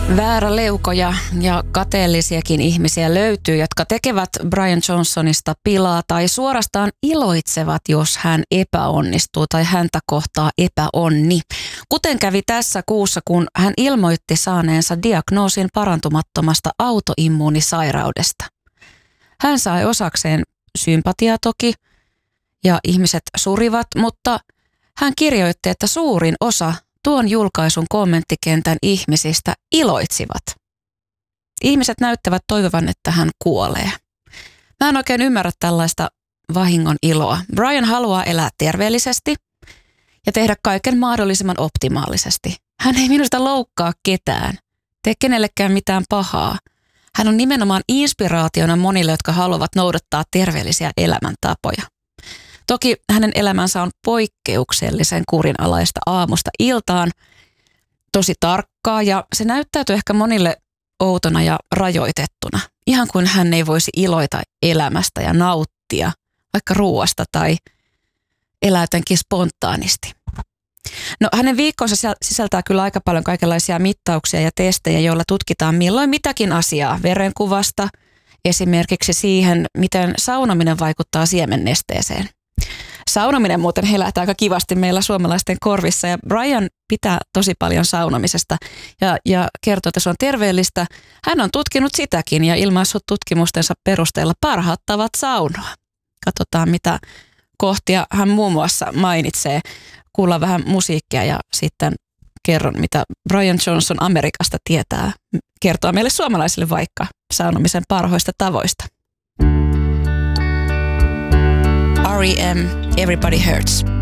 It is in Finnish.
Vääräleukoja ja kateellisiakin ihmisiä löytyy, jotka tekevät Brian Johnsonista pilaa tai suorastaan iloitsevat, jos hän epäonnistuu tai häntä kohtaa epäonni. Kuten kävi tässä kuussa, kun hän ilmoitti saaneensa diagnoosin parantumattomasta autoimmuunisairaudesta. Hän sai osakseen sympatiaa toki ja ihmiset surivat, mutta hän kirjoitti, että suurin osa tuon julkaisun kommenttikentän ihmisistä iloitsivat. Ihmiset näyttävät toivovan, että hän kuolee. Mä en oikein ymmärrä tällaista vahingon iloa. Brian haluaa elää terveellisesti ja tehdä kaiken mahdollisimman optimaalisesti. Hän ei minusta loukkaa ketään, tee kenellekään mitään pahaa. Hän on nimenomaan inspiraationa monille, jotka haluavat noudattaa terveellisiä elämäntapoja. Toki hänen elämänsä on poikkeuksellisen kurinalaista aamusta iltaan, tosi tarkkaa ja se näyttäytyy ehkä monille outona ja rajoitettuna. Ihan kuin hän ei voisi iloita elämästä ja nauttia vaikka ruuasta tai elää jotenkin spontaanisti. No hänen viikkonsa sisältää kyllä aika paljon kaikenlaisia mittauksia ja testejä, joilla tutkitaan milloin mitäkin asiaa verenkuvasta, esimerkiksi siihen, miten saunominen vaikuttaa siemennesteeseen. Saunominen muuten helähtää aika kivasti meillä suomalaisten korvissa ja Brian pitää tosi paljon saunomisesta ja kertoo, että se on terveellistä. Hän on tutkinut sitäkin ja ilmaissut tutkimustensa perusteella parhaat tavat saunoa. Katsotaan mitä kohtia hän muun muassa mainitsee. Kuullaan vähän musiikkia ja sitten kerron mitä Brian Johnson Amerikasta tietää. Kertoo meille suomalaisille vaikka saunomisen parhoista tavoista. R.E.M. Everybody Hurts.